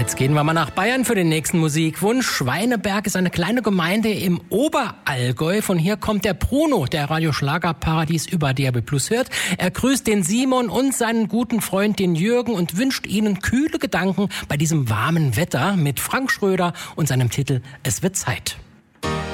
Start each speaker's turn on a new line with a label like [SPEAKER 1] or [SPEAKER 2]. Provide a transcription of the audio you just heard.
[SPEAKER 1] Jetzt gehen wir mal nach Bayern für den nächsten Musikwunsch. Schweineberg ist eine kleine Gemeinde im Oberallgäu. Von hier kommt der Bruno, der Radio Schlagerparadies über DAB+ hört. Er grüßt den Simon und seinen guten Freund, den Jürgen, und wünscht ihnen kühle Gedanken bei diesem warmen Wetter mit Frank Schröder und seinem Titel Es wird Zeit.